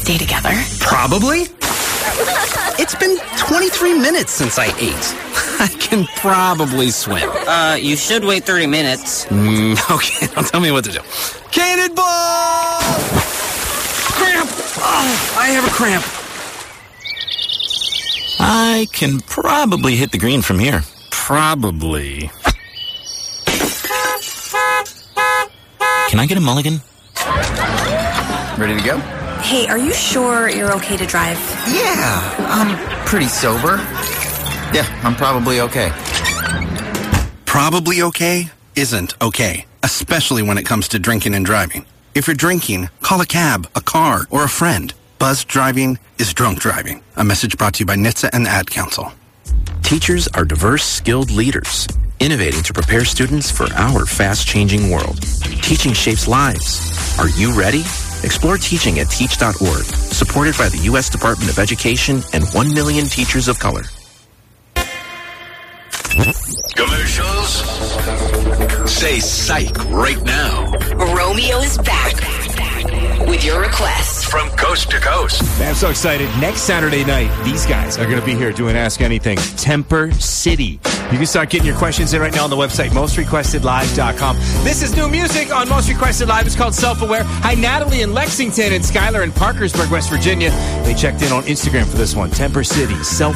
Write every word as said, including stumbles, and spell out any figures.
stay together? Probably. It's been twenty-three minutes since I ate. I can probably swim. Uh, you should wait thirty minutes. Mm, okay, now tell me what to do. Cannonball! Cramp! Oh, I have a cramp. I can probably hit the green from here. Probably. Can I get a mulligan? Ready to go? Hey, are you sure you're okay to drive? Yeah, I'm pretty sober. Yeah, I'm probably okay. Probably okay isn't okay, especially when it comes to drinking and driving. If you're drinking, call a cab, a car, or a friend. Buzzed driving is drunk driving. A message brought to you by N H T S A and the Ad Council. Teachers are diverse, skilled leaders, innovating to prepare students for our fast-changing world. Teaching shapes lives. Are you ready? Explore teaching at teach dot org, supported by the U S Department of Education and one million teachers of color. Commercials? Say psych right now. Romeo is back with your requests from coast to coast. Man, I'm so excited. Next Saturday night, these guys are going to be here doing Ask Anything. Temper City. You can start getting your questions in right now on the website, most requested live dot com. This is new music on Most Requested Live. It's called Self-Aware. Hi, Natalie in Lexington and Skylar in Parkersburg, West Virginia. They checked in on Instagram for this one. Temper City, Self